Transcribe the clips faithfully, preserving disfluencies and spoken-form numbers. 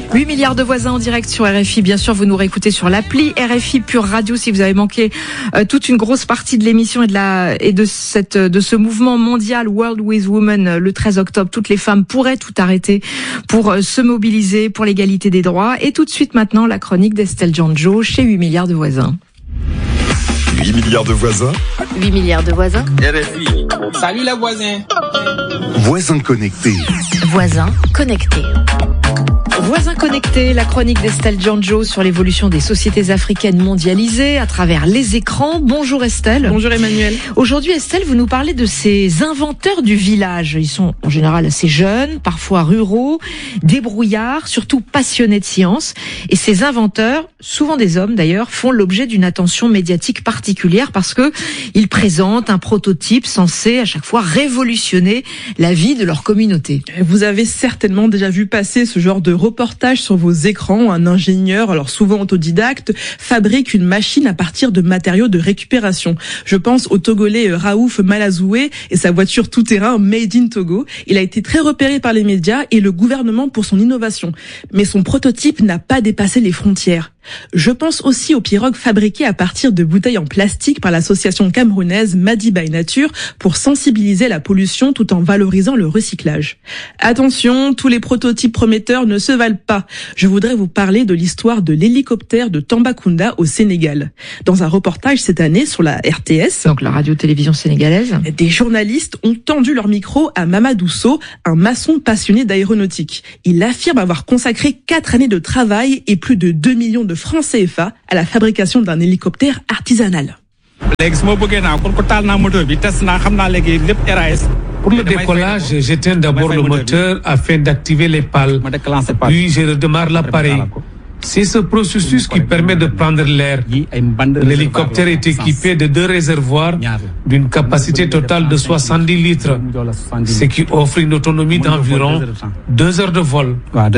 huit milliards de voisins en direct sur R F I. Bien sûr, vous nous réécoutez sur l'appli R F I Pure Radio si vous avez manqué euh, toute une grosse partie de l'émission et de la et de cette de ce mouvement mondial World with Women le treize octobre. Toutes les femmes pourraient tout arrêter pour euh, se mobiliser pour l'égalité des droits. Et tout de suite maintenant, la chronique d'Estelle Janjo chez huit milliards de voisins. huit milliards de voisins. huit milliards de voisins. R F I. Salut les voisins. Voisins connectés. Voisins connectés. Voisins connectés, la chronique d'Estelle Janjo sur l'évolution des sociétés africaines mondialisées à travers les écrans. Bonjour Estelle. Bonjour Emmanuel. Aujourd'hui Estelle, vous nous parlez de ces inventeurs du village. Ils sont en général assez jeunes, parfois ruraux, débrouillards, surtout passionnés de science. Et ces inventeurs, souvent des hommes d'ailleurs, font l'objet d'une attention médiatique particulière parce que ils présentent un prototype censé à chaque fois révolutionner la vie de leur communauté. Vous avez certainement déjà vu passer ce genre de reportage sur vos écrans. Un ingénieur, alors souvent autodidacte, fabrique une machine à partir de matériaux de récupération. Je pense au Togolais Raouf Malazoué et sa voiture tout-terrain Made in Togo. Il a été très repéré par les médias et le gouvernement pour son innovation. Mais son prototype n'a pas dépassé les frontières. Je pense aussi aux pirogues fabriquées à partir de bouteilles en plastique par l'association camerounaise Madi by Nature pour sensibiliser à la pollution tout en valorisant le recyclage. Attention, tous les prototypes prometteurs ne se valent pas. Je voudrais vous parler de l'histoire de l'hélicoptère de Tambacounda au Sénégal. Dans un reportage cette année sur la R T S, donc la radio-télévision sénégalaise, des journalistes ont tendu leur micro à Mamadou Sow, un maçon passionné d'aéronautique. Il affirme avoir consacré quatre années de travail et plus de deux millions de francs C F A à la fabrication d'un hélicoptère artisanal. Pour le décollage, j'éteins d'abord le moteur afin d'activer les pales, puis je redémarre l'appareil. C'est ce processus qui permet de prendre l'air. L'hélicoptère est équipé de deux réservoirs d'une capacité totale de soixante-dix litres, ce qui offre une autonomie d'environ deux heures de vol.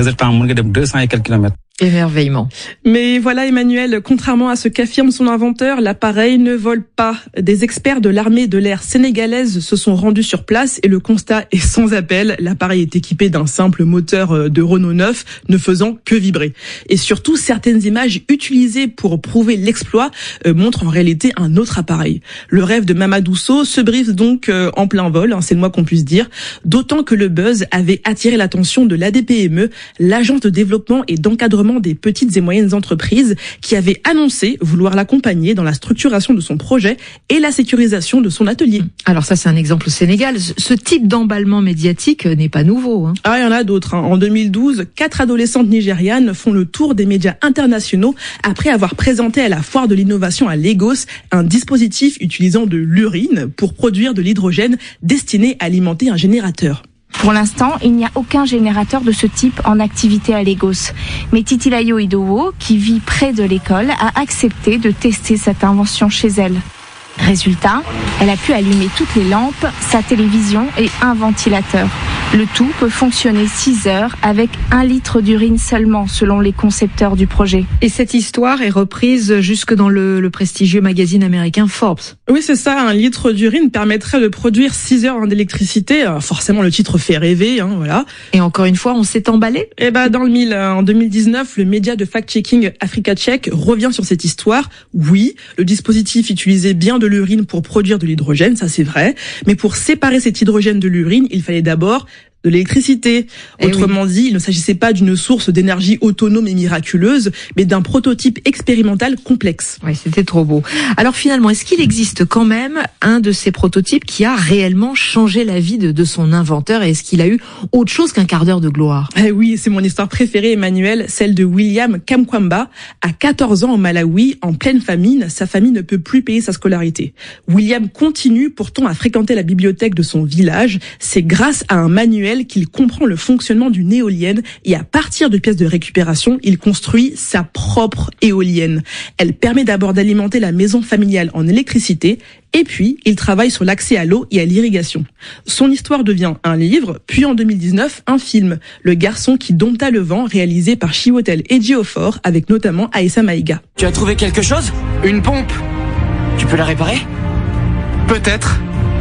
Émerveillement. Mais voilà Emmanuel, contrairement à ce qu'affirme son inventeur, l'appareil ne vole pas. Des experts de l'armée de l'air sénégalaise se sont rendus sur place et le constat est sans appel. L'appareil est équipé d'un simple moteur de Renault neuf ne faisant que vibrer. Et surtout, certaines images utilisées pour prouver l'exploit euh, montrent en réalité un autre appareil. Le rêve de Mamadou Sow se brise donc euh, en plein vol, hein, c'est le moins qu'on puisse dire. D'autant que le buzz avait attiré l'attention de l'A D P M E, l'agence de développement et d'encadrement des petites et moyennes entreprises, qui avait annoncé vouloir l'accompagner dans la structuration de son projet et la sécurisation de son atelier. Alors ça, c'est un exemple au Sénégal. Ce type d'emballement médiatique n'est pas nouveau. Hein. Ah, il y en a d'autres. Hein. En deux mille douze, quatre adolescentes nigérianes font le tour des médias internationaux après avoir présenté à la foire de l'innovation à Lagos un dispositif utilisant de l'urine pour produire de l'hydrogène destiné à alimenter un générateur. Pour l'instant, il n'y a aucun générateur de ce type en activité à Lagos. Mais Titilayo Idowo, qui vit près de l'école, a accepté de tester cette invention chez elle. Résultat, elle a pu allumer toutes les lampes, sa télévision et un ventilateur. Le tout peut fonctionner six heures avec un litre d'urine seulement, selon les concepteurs du projet. Et cette histoire est reprise jusque dans le, le prestigieux magazine américain Forbes. Oui, c'est ça. Un litre d'urine permettrait de produire six heures d'électricité. Forcément, le titre fait rêver, hein, voilà. Et encore une fois, on s'est emballé. Eh ben, dans le mille, en deux mille dix-neuf, le média de fact-checking Africa Check revient sur cette histoire. Oui, le dispositif utilisait bien de l'urine pour produire de l'hydrogène, ça c'est vrai. Mais pour séparer cet hydrogène de l'urine, il fallait d'abord de l'électricité. Et Autrement oui. dit, il ne s'agissait pas d'une source d'énergie autonome et miraculeuse, mais d'un prototype expérimental complexe. Oui, c'était trop beau. Alors finalement, est-ce qu'il existe quand même un de ces prototypes qui a réellement changé la vie de, de son inventeur, et est-ce qu'il a eu autre chose qu'un quart d'heure de gloire? Eh oui, c'est mon histoire préférée, Emmanuel, celle de William Kamkwamba. À quatorze ans au Malawi, en pleine famine, sa famille ne peut plus payer sa scolarité. William continue pourtant à fréquenter la bibliothèque de son village. C'est grâce à un manuel qu'il comprend le fonctionnement d'une éolienne et à partir de pièces de récupération, il construit sa propre éolienne. Elle permet d'abord d'alimenter la maison familiale en électricité et puis il travaille sur l'accès à l'eau et à l'irrigation. Son histoire devient un livre, puis en deux mille dix-neuf, un film, Le garçon qui dompta le vent, réalisé par Chiwetel Ejiofor avec notamment Aïssa Maïga. Tu as trouvé quelque chose? Une pompe? Tu peux la réparer? Peut-être.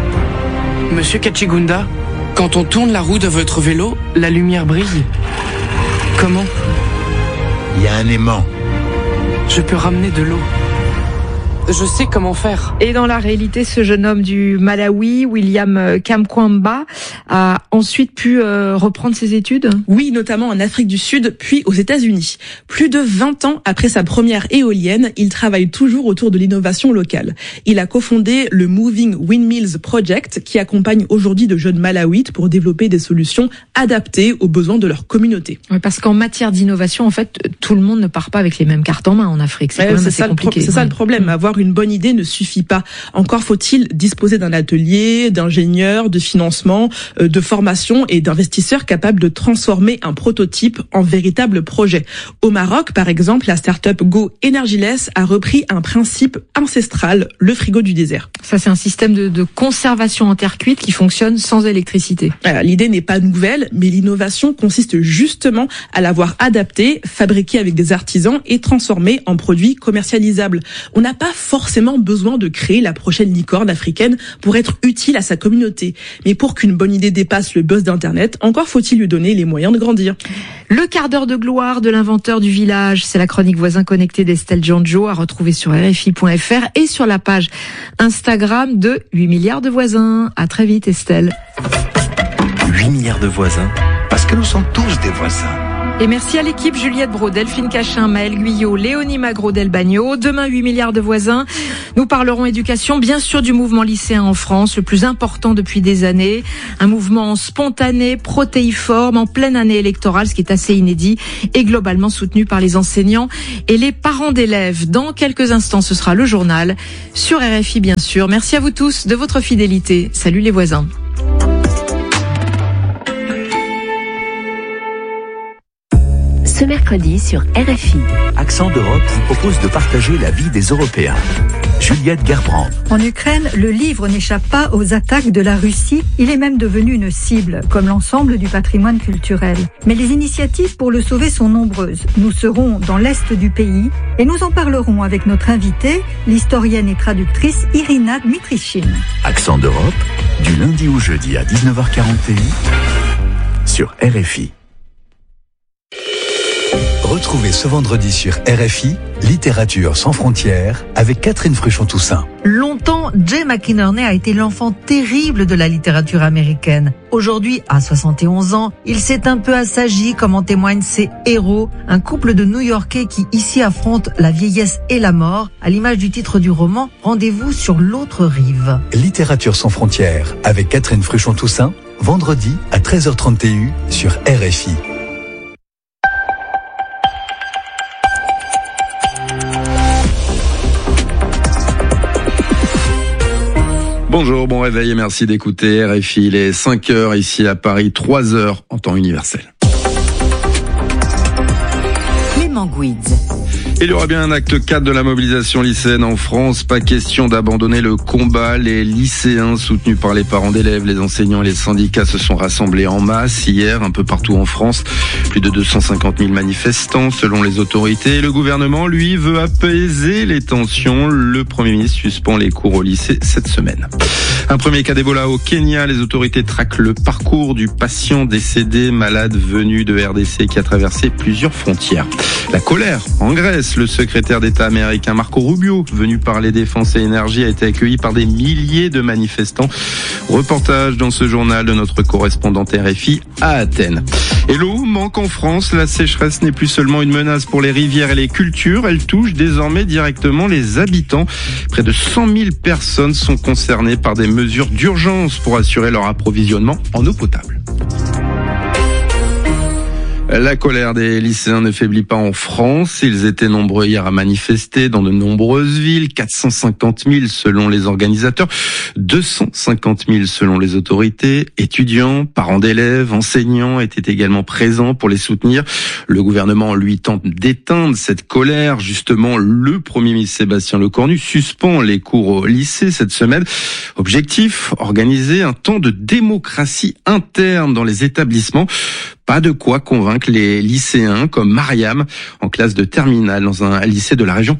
Monsieur Kachigunda, quand on tourne la roue de votre vélo, la lumière brille. Comment? un aimant. Je peux ramener de l'eau. Je sais comment faire. Et dans la réalité, ce jeune homme du Malawi, William Kamkwamba, a ensuite pu euh, reprendre ses études ? Oui, notamment en Afrique du Sud, puis aux États-Unis. Plus de vingt ans après sa première éolienne, il travaille toujours autour de l'innovation locale. Il a cofondé le Moving Windmills Project, qui accompagne aujourd'hui de jeunes Malawites pour développer des solutions adaptées aux besoins de leur communauté. Oui, parce qu'en matière d'innovation, en fait, tout le monde ne part pas avec les mêmes cartes en main en Afrique. C'est, ouais, quand même c'est assez ça compliqué. Le pro- c'est ça le problème. Avoir une bonne idée ne suffit pas. Encore faut-il disposer d'un atelier, d'ingénieurs, de financement, euh, de formation et d'investisseurs capables de transformer un prototype en véritable projet. Au Maroc, par exemple, la start-up Go Energyless a repris un principe ancestral, le frigo du désert. Ça, c'est un système de, de conservation en terre cuite qui fonctionne sans électricité. Voilà, l'idée n'est pas nouvelle, mais l'innovation consiste justement à l'avoir adaptée, fabriquée avec des artisans et transformée en produit commercialisable. On n'a pas forcément besoin de créer la prochaine licorne africaine pour être utile à sa communauté. Mais pour qu'une bonne idée dépasse le buzz d'Internet, encore faut-il lui donner les moyens de grandir. Le quart d'heure de gloire de l'inventeur du village, c'est la chronique Voisins connectés d'Estelle Giangio à retrouver sur R F I point F R et sur la page Instagram de huit milliards de voisins. À très vite Estelle. huit milliards de voisins, parce que nous sommes tous des voisins. Et merci à l'équipe Juliette Brault, Delphine Cachin, Maëlle Guyot, Léonie Magro Delbagno. Demain, huit milliards de voisins. Nous parlerons éducation, bien sûr du mouvement lycéen en France, le plus important depuis des années. Un mouvement spontané, protéiforme, en pleine année électorale, ce qui est assez inédit, et globalement soutenu par les enseignants et les parents d'élèves. Dans quelques instants, ce sera le journal sur R F I, bien sûr. Merci à vous tous de votre fidélité. Salut les voisins. Ce mercredi sur R F I. Accent d'Europe vous propose de partager la vie des Européens. Juliette Gerbrand. En Ukraine, le livre n'échappe pas aux attaques de la Russie. Il est même devenu une cible, comme l'ensemble du patrimoine culturel. Mais les initiatives pour le sauver sont nombreuses. Nous serons dans l'est du pays et nous en parlerons avec notre invitée, l'historienne et traductrice Irina Dmitrichine. Accent d'Europe, du lundi au jeudi à dix-neuf heures quarante et un sur R F I. Retrouvez ce vendredi sur R F I, Littérature sans frontières, avec Catherine Fruchon-Toussaint. Longtemps, Jay McInerney a été l'enfant terrible de la littérature américaine. Aujourd'hui, à soixante et onze ans, il s'est un peu assagi, comme en témoignent ses héros, un couple de New-Yorkais qui ici affrontent la vieillesse et la mort, à l'image du titre du roman, Rendez-vous sur l'autre rive. Littérature sans frontières, avec Catherine Fruchon-Toussaint, vendredi à treize heures trente et un sur R F I. Bonjour, bon réveil et merci d'écouter R F I. Il est cinq heures ici à Paris, trois heures en temps universel. Clément Guides. Il y aura bien un acte quatre de la mobilisation lycéenne en France. Pas question d'abandonner le combat. Les lycéens soutenus par les parents d'élèves, les enseignants et les syndicats se sont rassemblés en masse hier, un peu partout en France. Plus de deux cent cinquante mille manifestants selon les autorités. Le gouvernement, lui, veut apaiser les tensions. Le Premier ministre suspend les cours au lycée cette semaine. Un premier cas d'Ebola au Kenya. Les autorités traquent le parcours du patient décédé, malade venu de R D C qui a traversé plusieurs frontières. La colère en Grèce. Le secrétaire d'État américain Marco Rubio, venu parler défense et énergie, a été accueilli par des milliers de manifestants. Reportage dans ce journal de notre correspondante R F I à Athènes. Et l'eau manque en France. La sécheresse n'est plus seulement une menace pour les rivières et les cultures. Elle touche désormais directement les habitants. Près de cent mille personnes sont concernées par des mesures d'urgence pour assurer leur approvisionnement en eau potable. La colère des lycéens ne faiblit pas en France. Ils étaient nombreux hier à manifester dans de nombreuses villes. quatre cent cinquante mille selon les organisateurs, deux cent cinquante mille selon les autorités. Étudiants, parents d'élèves, enseignants étaient également présents pour les soutenir. Le gouvernement, lui, tente d'éteindre cette colère. Justement, le Premier ministre Sébastien Lecornu suspend les cours au lycée cette semaine. Objectif, organiser un temps de démocratie interne dans les établissements. Pas de quoi convaincre les lycéens comme Mariam en classe de terminale dans un lycée de la région parisienne.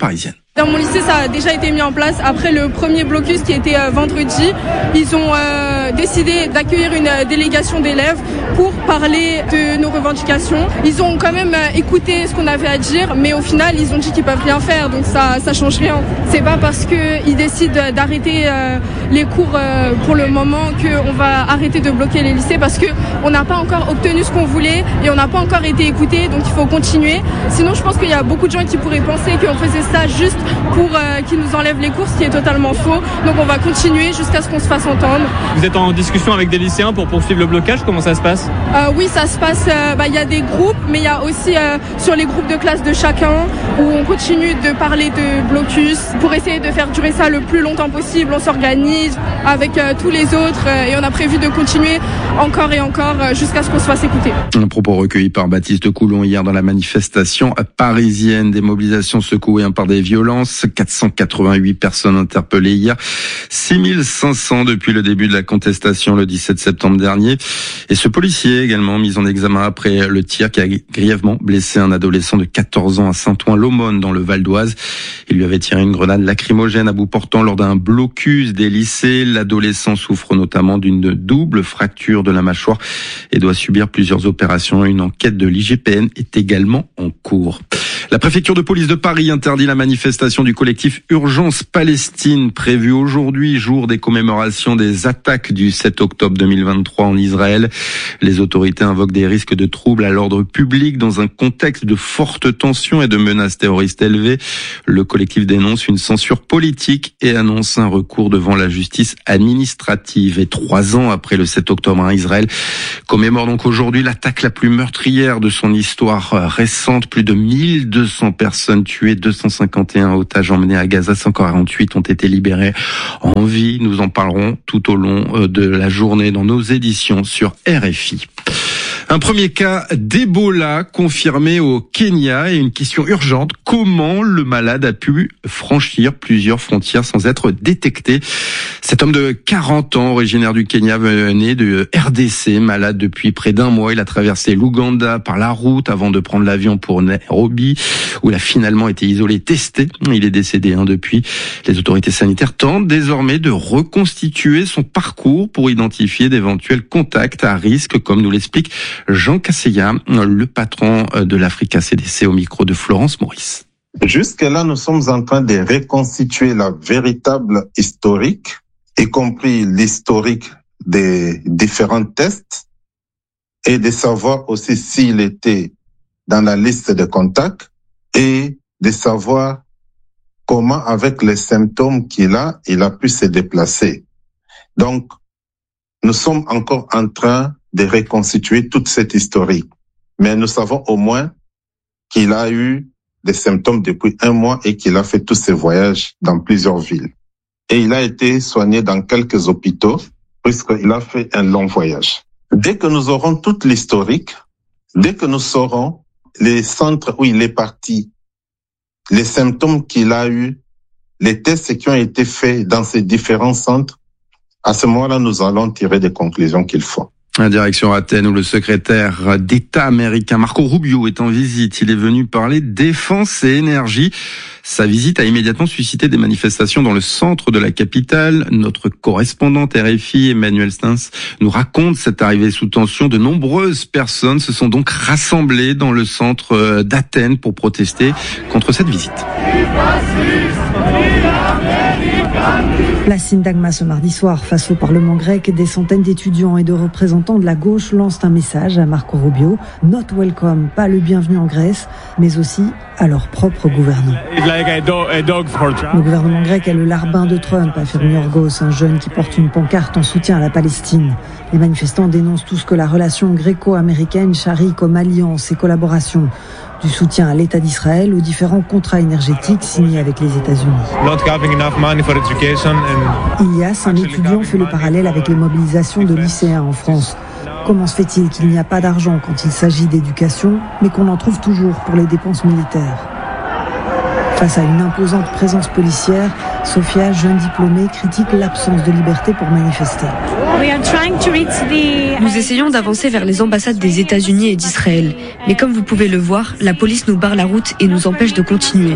Dans mon lycée, ça a déjà été mis en place. Après le premier blocus qui était euh, vendredi, ils ont euh, décidé d'accueillir une euh, délégation d'élèves pour parler de nos revendications. Ils ont quand même euh, écouté ce qu'on avait à dire, mais au final, ils ont dit qu'ils peuvent rien faire, donc ça, ça change rien. C'est pas parce qu'ils décident d'arrêter euh, les cours euh, pour le moment qu'on va arrêter de bloquer les lycées, parce qu'on n'a pas encore obtenu ce qu'on voulait et on n'a pas encore été écouté, donc il faut continuer. Sinon, je pense qu'il y a beaucoup de gens qui pourraient penser qu'on faisait ça juste pour euh, qu'ils nous enlèvent les cours, ce qui est totalement faux. Donc on va continuer jusqu'à ce qu'on se fasse entendre. Vous êtes en discussion avec des lycéens pour poursuivre le blocage, comment ça se passe ? euh, Oui, ça se passe, euh, bah, y a des groupes, mais il y a aussi euh, sur les groupes de classe de chacun, où on continue de parler de blocus. Pour essayer de faire durer ça le plus longtemps possible, on s'organise avec euh, tous les autres euh, et on a prévu de continuer encore et encore euh, jusqu'à ce qu'on se fasse écouter. Un propos recueilli par Baptiste Coulon hier dans la manifestation parisienne. Des mobilisations secouées par des violences. quatre cent quatre-vingt-huit personnes interpellées hier. six mille cinq cents depuis le début de la contestation le dix-sept septembre dernier. Et ce policier également mis en examen après le tir qui a grièvement blessé un adolescent de quatorze ans à Saint-Ouen-l'Aumône dans le Val d'Oise. Il lui avait tiré une grenade lacrymogène à bout portant lors d'un blocus des lycées. L'adolescent souffre notamment d'une double fracture de la mâchoire et doit subir plusieurs opérations. Une enquête de l'I G P N est également en cours. La préfecture de police de Paris interdit la manifestation du collectif Urgence Palestine prévue aujourd'hui, jour des commémorations des attaques du sept octobre deux mille vingt-trois en Israël. Les autorités invoquent des risques de troubles à l'ordre public dans un contexte de fortes tensions et de menaces terroristes élevées. Le collectif dénonce une censure politique et annonce un recours devant la justice administrative. Et trois ans après le sept octobre, Israël commémore donc aujourd'hui l'attaque la plus meurtrière de son histoire récente. Plus de mille deux cents personnes tuées, deux cent cinquante et un otages emmenés à Gaza, cent quarante-huit ont été libérés en vie. Nous en parlerons tout au long de la journée dans nos éditions sur R F I. Un premier cas d'Ebola confirmé au Kenya et une question urgente. Comment le malade a pu franchir plusieurs frontières sans être détecté? Cet homme de quarante ans, originaire du Kenya, venait de R D C, malade depuis près d'un mois. Il a traversé l'Ouganda par la route avant de prendre l'avion pour Nairobi, où il a finalement été isolé, testé. Il est décédé hein, depuis. Les autorités sanitaires tentent désormais de reconstituer son parcours pour identifier d'éventuels contacts à risque, comme nous l'explique Jean Casseya, le patron de l'Africa C D C au micro de Florence Maurice. Jusque-là, nous sommes en train de reconstituer la véritable historique, y compris l'historique des différents tests, et de savoir aussi s'il était dans la liste de contacts, et de savoir comment, avec les symptômes qu'il a, il a pu se déplacer. Donc, nous sommes encore en train de reconstituer toute cette historique. Mais nous savons au moins qu'il a eu des symptômes depuis un mois et qu'il a fait tous ses voyages dans plusieurs villes. Et il a été soigné dans quelques hôpitaux puisqu'il a fait un long voyage. Dès que nous aurons toute l'historique, dès que nous saurons les centres où il est parti, les symptômes qu'il a eu, les tests qui ont été faits dans ces différents centres, à ce moment-là, nous allons tirer des conclusions qu'il faut. La direction Athènes où le secrétaire d'État américain Marco Rubio est en visite. Il est venu parler défense et énergie. Sa visite a immédiatement suscité des manifestations dans le centre de la capitale. Notre correspondante R F I, Emmanuel Stins, nous raconte cette arrivée sous tension. De nombreuses personnes se sont donc rassemblées dans le centre d'Athènes pour protester contre cette visite. Place Syntagma ce mardi soir, face au Parlement grec, des centaines d'étudiants et de représentants de la gauche lancent un message à Marco Rubio. Not welcome, pas le bienvenu en Grèce, mais aussi à leur propre gouvernement. Le gouvernement grec est le larbin de Trump, affirme Yorgos, un jeune qui porte une pancarte en soutien à la Palestine. Les manifestants dénoncent tout ce que la relation gréco-américaine charrie comme alliance et collaboration. Du soutien à l'État d'Israël aux différents contrats énergétiques signés avec les États-Unis. Ilias, un étudiant, fait le parallèle avec les mobilisations de lycéens en France. Comment se fait-il qu'il n'y a pas d'argent quand il s'agit d'éducation, mais qu'on en trouve toujours pour les dépenses militaires ? Face à une imposante présence policière, Sofia, jeune diplômée, critique l'absence de liberté pour manifester. Nous essayons d'avancer vers les ambassades des États-Unis et d'Israël. Mais comme vous pouvez le voir, la police nous barre la route et nous empêche de continuer.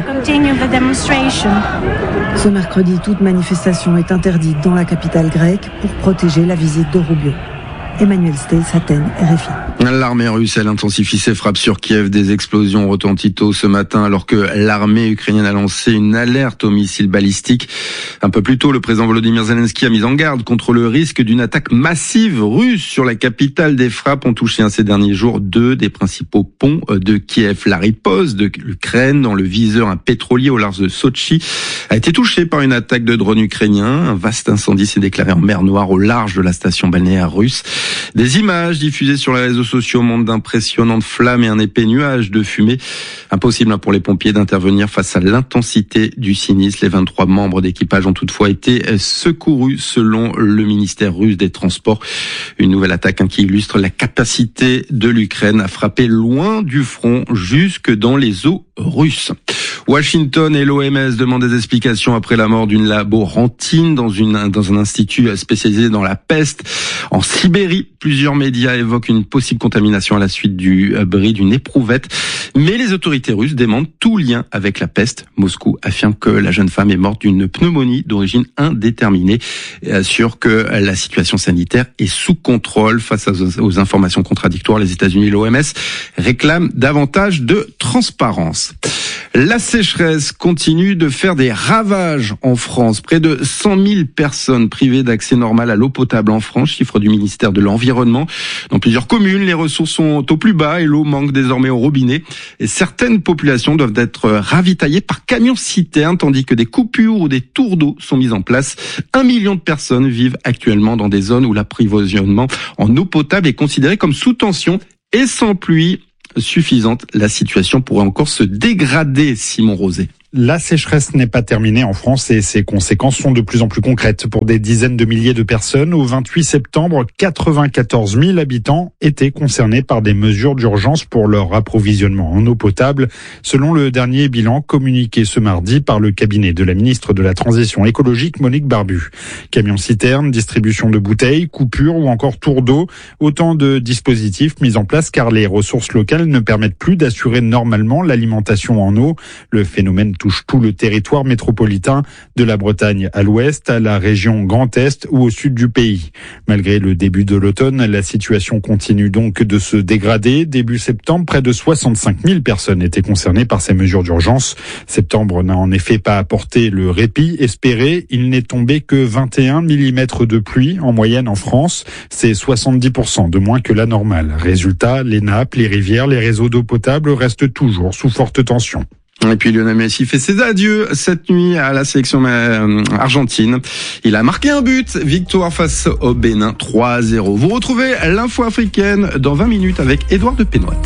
Ce mercredi, toute manifestation est interdite dans la capitale grecque pour protéger la visite de Rubio. Emmanuel Stace, Athènes, R F I. L'armée russe, elle intensifie ses frappes sur Kiev. Des explosions retentissent tôt ce matin alors que l'armée ukrainienne a lancé une alerte aux missiles balistiques. Un peu plus tôt, le président Volodymyr Zelensky a mis en garde contre le risque d'une attaque massive russe sur la capitale. Des frappes ont touché hein, ces derniers jours deux des principaux ponts de Kiev. La riposte de l'Ukraine dans le viseur, un pétrolier au large de Sotchi, a été touché par une attaque de drones ukrainiens. Un vaste incendie s'est déclaré en mer Noire au large de la station balnéaire russe. Des images diffusées sur les réseaux sociaux montrent d'impressionnantes flammes et un épais nuage de fumée. Impossible pour les pompiers d'intervenir face à l'intensité du sinistre. Les vingt-trois membres d'équipage ont toutefois été secourus selon le ministère russe des Transports. Une nouvelle attaque qui illustre la capacité de l'Ukraine à frapper loin du front jusque dans les eaux russes. Washington et l'O M S demandent des explications après la mort d'une laborantine dans une dans un institut spécialisé dans la peste en Sibérie. Plusieurs médias évoquent une possible contamination à la suite du bris d'une éprouvette, mais les autorités russes démentent tout lien avec la peste. Moscou affirme que la jeune femme est morte d'une pneumonie d'origine indéterminée et assure que la situation sanitaire est sous contrôle. Face aux informations contradictoires, les États-Unis et l'O M S réclament davantage de transparence. La sécheresse continue de faire des ravages en France. Près de cent mille personnes privées d'accès normal à l'eau potable en France, chiffre du ministère de l'Environnement. Dans plusieurs communes, les ressources sont au plus bas et l'eau manque désormais au robinet. Et certaines populations doivent être ravitaillées par camions-citernes, tandis que des coupures ou des tours d'eau sont mises en place. Un million de personnes vivent actuellement dans des zones où l'approvisionnement en eau potable est considéré comme sous tension et sans pluie suffisante. La situation pourrait encore se dégrader, Simon Rosé. La sécheresse n'est pas terminée en France et ses conséquences sont de plus en plus concrètes. Pour des dizaines de milliers de personnes, au vingt-huit septembre, quatre-vingt-quatorze mille habitants étaient concernés par des mesures d'urgence pour leur approvisionnement en eau potable, selon le dernier bilan communiqué ce mardi par le cabinet de la ministre de la Transition écologique, Monique Barbu. Camions-citernes, distribution de bouteilles, coupures ou encore tours d'eau, autant de dispositifs mis en place car les ressources locales ne permettent plus d'assurer normalement l'alimentation en eau. Le phénomène touche tout le territoire métropolitain, de la Bretagne à l'ouest, à la région Grand Est ou au sud du pays. Malgré le début de l'automne, la situation continue donc de se dégrader. Début septembre, près de soixante-cinq mille personnes étaient concernées par ces mesures d'urgence. Septembre n'a en effet pas apporté le répit espéré. Il n'est tombé que vingt et un millimètres de pluie en moyenne en France. C'est soixante-dix pour cent de moins que la normale. Résultat, les nappes, les rivières, les réseaux d'eau potable restent toujours sous forte tension. Et puis Lionel Messi fait ses adieux cette nuit à la sélection argentine. Il a marqué un but, victoire face au Bénin trois à zéro. Vous retrouvez l'info africaine dans vingt minutes avec Édouard de Pénoit.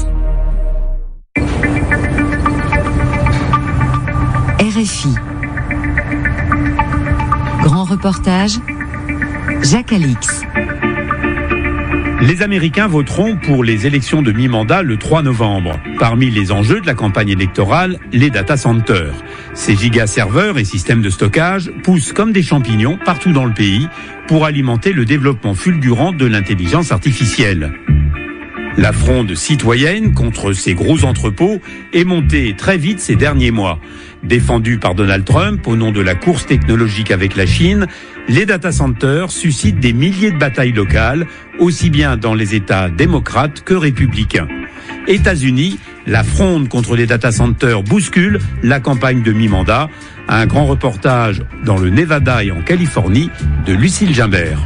R F I. Grand reportage, Jacques Alix. Les Américains voteront pour les élections de mi-mandat le trois novembre. Parmi les enjeux de la campagne électorale, les data centers. Ces gigaserveurs et systèmes de stockage poussent comme des champignons partout dans le pays pour alimenter le développement fulgurant de l'intelligence artificielle. La fronde citoyenne contre ces gros entrepôts est montée très vite ces derniers mois. Défendus par Donald Trump au nom de la course technologique avec la Chine, les data centers suscitent des milliers de batailles locales, aussi bien dans les États démocrates que républicains. États-Unis, la fronde contre les data centers bouscule la campagne de mi-mandat. Un grand reportage dans le Nevada et en Californie de Lucille Gimbert.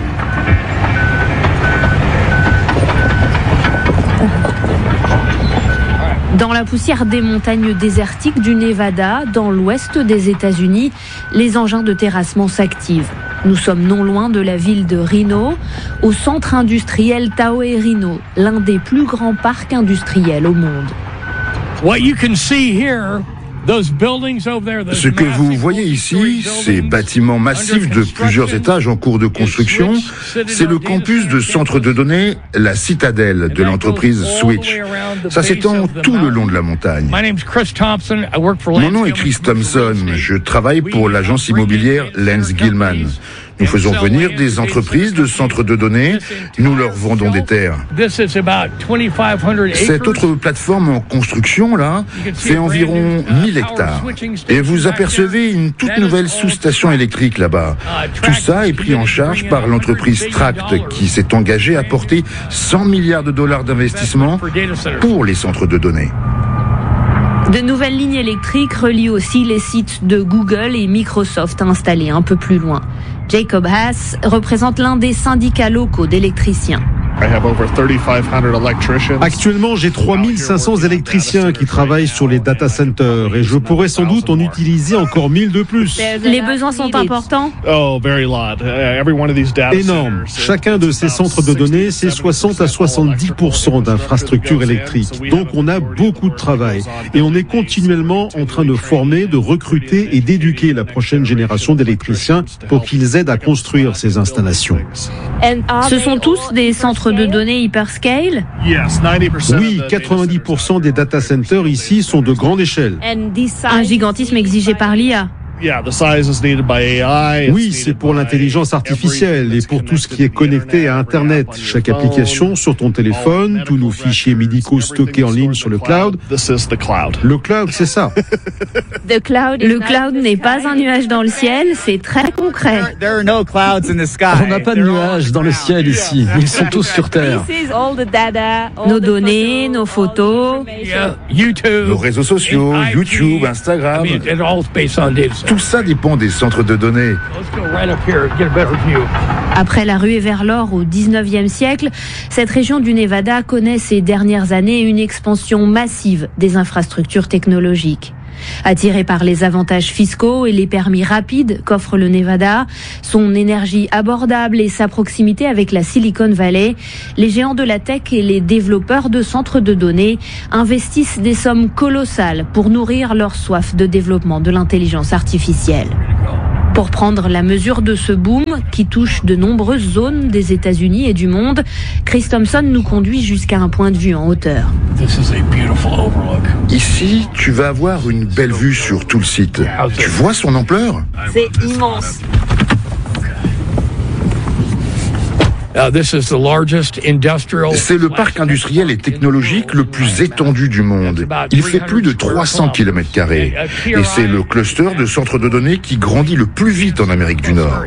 Dans la poussière des montagnes désertiques du Nevada, dans l'ouest des États-Unis, les engins de terrassement s'activent. Nous sommes non loin de la ville de Reno, au centre industriel Tahoe Reno, l'un des plus grands parcs industriels au monde. What you can see here Ce que vous voyez ici, ces bâtiments massifs de plusieurs étages en cours de construction, c'est le campus de centre de données, la citadelle de l'entreprise Switch. Ça s'étend tout le long de la montagne. Mon nom est Chris Thompson, je travaille pour l'agence immobilière Lens Gilman. Nous faisons venir des entreprises de centres de données, nous leur vendons des terres. Cette autre plateforme en construction, là, fait environ mille hectares. Et vous apercevez une toute nouvelle sous-station électrique là-bas. Tout ça est pris en charge par l'entreprise Tract, qui s'est engagée à porter cent milliards de dollars d'investissement pour les centres de données. De nouvelles lignes électriques relient aussi les sites de Google et Microsoft installés un peu plus loin. Jacob Haas représente l'un des syndicats locaux d'électriciens. Actuellement, j'ai trois mille cinq cents électriciens qui travaillent sur les data centers et je pourrais sans doute en utiliser encore mille de plus. Les besoins sont importants? Énorme. Chacun de ces centres de données, c'est soixante à soixante-dix pour cent d'infrastructures électriques. Donc on a beaucoup de travail et on est continuellement en train de former, de recruter et d'éduquer la prochaine génération d'électriciens pour qu'ils aident à construire ces installations. Ce sont tous des centres de données hyperscale? Oui, quatre-vingt-dix pour cent des data centers ici sont de grande échelle. Un gigantisme exigé par l'I A. Oui, c'est pour l'intelligence artificielle et pour tout ce qui est connecté à Internet. Chaque application sur ton téléphone, tous nos fichiers médicaux stockés en ligne sur le cloud. Le cloud, c'est ça. Le cloud n'est pas un nuage dans le ciel, c'est très concret. On n'a pas de nuages dans le ciel ici, ils sont tous sur Terre. Nos données, nos photos, nos réseaux sociaux, YouTube, Instagram. Tout ça dépend des centres de données. Après la ruée vers l'or au dix-neuvième siècle, cette région du Nevada connaît ces dernières années une expansion massive des infrastructures technologiques. Attiré par les avantages fiscaux et les permis rapides qu'offre le Nevada, son énergie abordable et sa proximité avec la Silicon Valley, les géants de la tech et les développeurs de centres de données investissent des sommes colossales pour nourrir leur soif de développement de l'intelligence artificielle. Pour prendre la mesure de ce boom qui touche de nombreuses zones des États-Unis et du monde, Chris Thompson nous conduit jusqu'à un point de vue en hauteur. Ici, tu vas avoir une belle vue sur tout le site. Tu vois son ampleur? C'est immense. C'est le parc industriel et technologique le plus étendu du monde. Il fait plus de trois cents kilomètres carrés. Et c'est le cluster de centres de données qui grandit le plus vite en Amérique du Nord.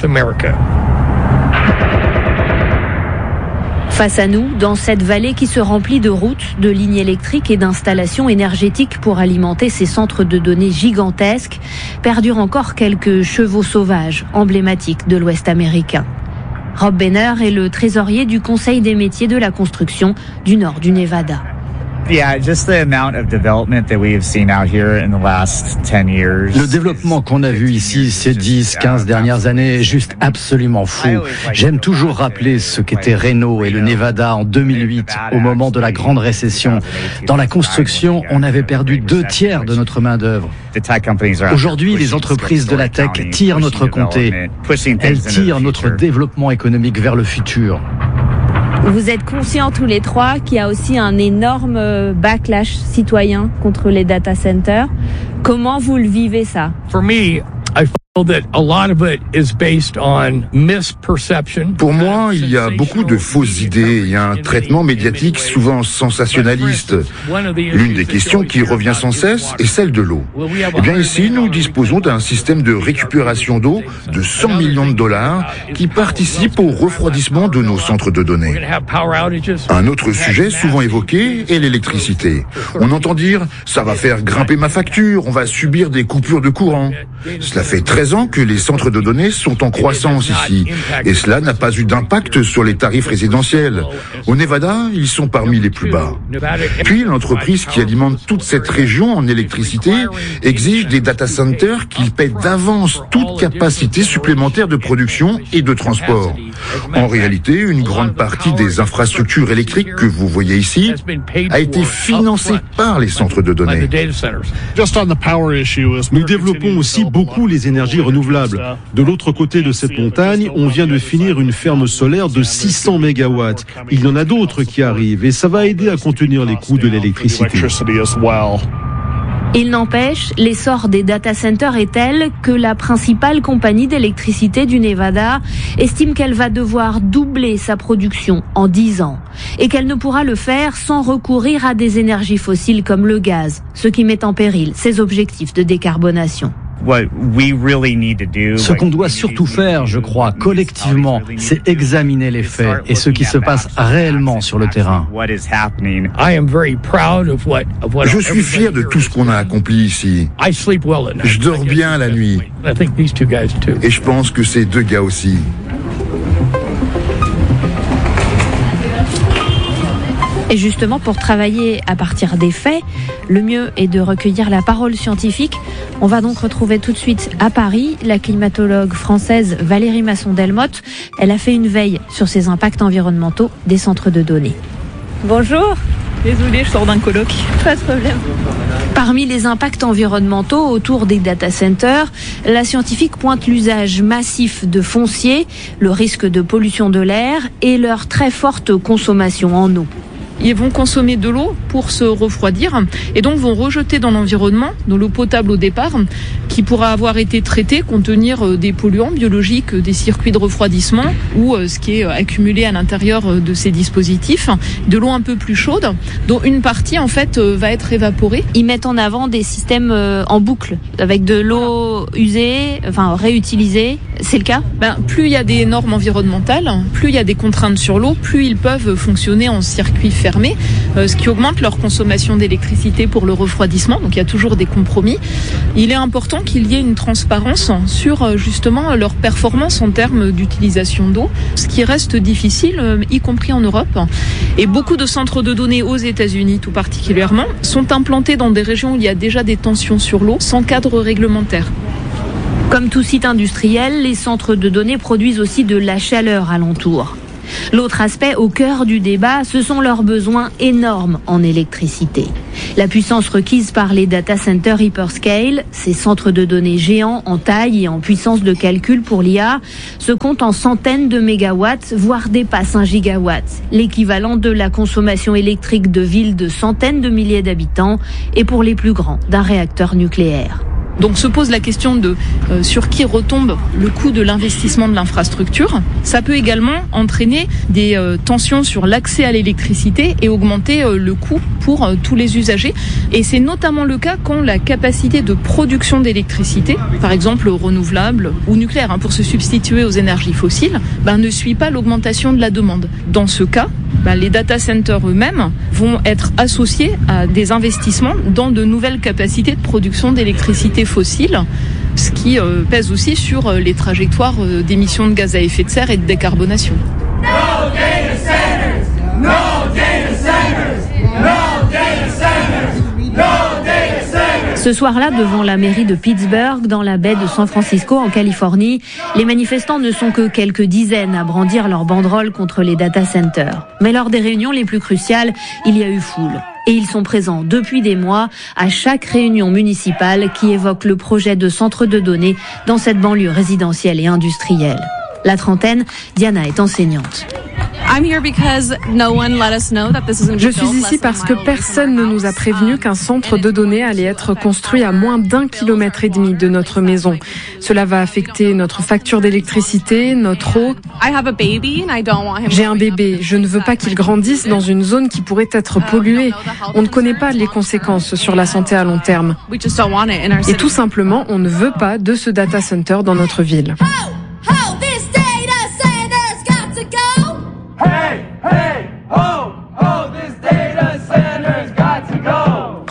Face à nous, dans cette vallée qui se remplit de routes, de lignes électriques et d'installations énergétiques pour alimenter ces centres de données gigantesques, perdurent encore quelques chevaux sauvages emblématiques de l'Ouest américain. Rob Benner est le trésorier du Conseil des métiers de la construction du nord du Nevada. Le développement qu'on a vu ici ces dix, quinze dernières années est juste absolument fou. J'aime toujours rappeler ce qu'était Reno et le Nevada en deux mille huit, au moment de la grande récession. Dans la construction, on avait perdu deux tiers de notre main-d'œuvre. Aujourd'hui, les entreprises de la tech tirent notre comté. Elles tirent notre développement économique vers le futur. Vous êtes conscients tous les trois qu'il y a aussi un énorme backlash citoyen contre les data centers. Comment vous le vivez ça? Pour moi, il y a beaucoup de fausses idées. Il y a un traitement médiatique souvent sensationnaliste. L'une des questions qui revient sans cesse est celle de l'eau. Eh bien ici, nous disposons d'un système de récupération d'eau de cent millions de dollars qui participe au refroidissement de nos centres de données. Un autre sujet souvent évoqué est l'électricité. On entend dire « ça va faire grimper ma facture, on va subir des coupures de courant ». Cela fait treize treize ans que les centres de données sont en croissance ici. Et cela n'a pas eu d'impact sur les tarifs résidentiels. Au Nevada, ils sont parmi les plus bas. Puis, l'entreprise qui alimente toute cette région en électricité exige des data centers qu'ils paient d'avance toute capacité supplémentaire de production et de transport. En réalité, une grande partie des infrastructures électriques que vous voyez ici a été financée par les centres de données. Nous développons aussi beaucoup les énergies renouvelables. De l'autre côté de cette montagne, on vient de finir une ferme solaire de six cents mégawatts. Il y en a d'autres qui arrivent et ça va aider à contenir les coûts de l'électricité. Il n'empêche, l'essor des data centers est tel que la principale compagnie d'électricité du Nevada estime qu'elle va devoir doubler sa production en dix ans et qu'elle ne pourra le faire sans recourir à des énergies fossiles comme le gaz, ce qui met en péril ses objectifs de décarbonation. Ce qu'on doit surtout faire, je crois, collectivement, c'est examiner les faits et ce qui se passe réellement sur le terrain. Je suis fier de tout ce qu'on a accompli ici. Je dors bien la nuit. Et je pense que ces deux gars aussi. Et justement, pour travailler à partir des faits, le mieux est de recueillir la parole scientifique. On va donc retrouver tout de suite à Paris la climatologue française Valérie Masson-Delmotte. Elle a fait une veille sur ces impacts environnementaux des centres de données. Bonjour. Désolée, je sors d'un colloque. Pas de problème. Parmi les impacts environnementaux autour des data centers, la scientifique pointe l'usage massif de foncier, le risque de pollution de l'air et leur très forte consommation en eau. Ils vont consommer de l'eau pour se refroidir et donc vont rejeter dans l'environnement, de l'eau potable au départ, qui pourra avoir été traitée, contenir des polluants biologiques, des circuits de refroidissement ou ce qui est accumulé à l'intérieur de ces dispositifs, de l'eau un peu plus chaude, dont une partie en fait va être évaporée. Ils mettent en avant des systèmes en boucle avec de l'eau usée, enfin réutilisée. C'est le cas ? Ben, plus il y a des normes environnementales, plus il y a des contraintes sur l'eau, plus ils peuvent fonctionner en circuit fermé, euh, ce qui augmente leur consommation d'électricité pour le refroidissement. Donc il y a toujours des compromis. Il est important qu'il y ait une transparence sur euh, justement leur performance en termes d'utilisation d'eau, ce qui reste difficile, euh, y compris en Europe. Et beaucoup de centres de données aux États-Unis, tout particulièrement, sont implantés dans des régions où il y a déjà des tensions sur l'eau, sans cadre réglementaire. Comme tout site industriel, les centres de données produisent aussi de la chaleur alentour. L'autre aspect au cœur du débat, ce sont leurs besoins énormes en électricité. La puissance requise par les data centers hyperscale, ces centres de données géants en taille et en puissance de calcul pour l'I A, se compte en centaines de mégawatts, voire dépasse un gigawatt, l'équivalent de la consommation électrique de villes de centaines de milliers d'habitants et pour les plus grands, d'un réacteur nucléaire. Donc se pose la question de euh, sur qui retombe le coût de l'investissement de l'infrastructure. Ça peut également entraîner des euh, tensions sur l'accès à l'électricité et augmenter euh, le coût pour euh, tous les usagers. Et c'est notamment le cas quand la capacité de production d'électricité, par exemple renouvelable ou nucléaire, hein, pour se substituer aux énergies fossiles, ben, ne suit pas l'augmentation de la demande. Dans ce cas, ben, les data centers eux-mêmes vont être associés à des investissements dans de nouvelles capacités de production d'électricité fossiles, ce qui euh, pèse aussi sur euh, les trajectoires euh, d'émissions de gaz à effet de serre et de décarbonation. No data centers, no data centers, no data centers, no data centers. Ce soir-là, devant la mairie de Pittsburgh, dans la baie de San Francisco, en Californie, les manifestants ne sont que quelques dizaines à brandir leurs banderoles contre les data centers. Mais lors des réunions les plus cruciales, il y a eu foule. Et ils sont présents depuis des mois à chaque réunion municipale qui évoque le projet de centre de données dans cette banlieue résidentielle et industrielle. La trentaine, Diana est enseignante. Je suis ici parce que personne ne nous a prévenu qu'un centre de données allait être construit à moins d'un kilomètre et demi de notre maison. Cela va affecter notre facture d'électricité, notre eau. J'ai un bébé, je ne veux pas qu'il grandisse dans une zone qui pourrait être polluée. On ne connaît pas les conséquences sur la santé à long terme. Et tout simplement, on ne veut pas de ce data center dans notre ville.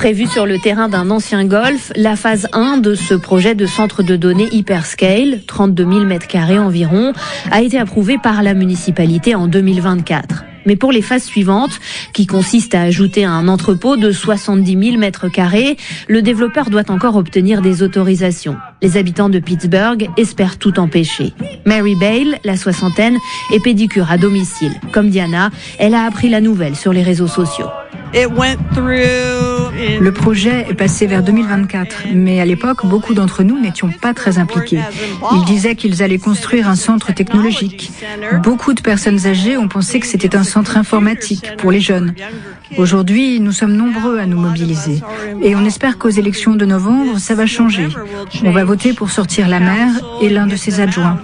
Prévu sur le terrain d'un ancien golf, la phase un de ce projet de centre de données hyperscale, trente-deux mille mètres carrés environ, a été approuvée par la municipalité en deux mille vingt-quatre. Mais pour les phases suivantes, qui consistent à ajouter un entrepôt de soixante-dix mille mètres carrés, le développeur doit encore obtenir des autorisations. Les habitants de Pittsburgh espèrent tout empêcher. Mary Bale, la soixantaine, est pédicure à domicile. Comme Diana, elle a appris la nouvelle sur les réseaux sociaux. Le projet est passé vers deux mille vingt-quatre, mais à l'époque, beaucoup d'entre nous n'étions pas très impliqués. Ils disaient qu'ils allaient construire un centre technologique. Beaucoup de personnes âgées ont pensé que c'était un centre informatique pour les jeunes. Aujourd'hui, nous sommes nombreux à nous mobiliser. Et on espère qu'aux élections de novembre, ça va changer. On va voter pour sortir la maire et l'un de ses adjoints.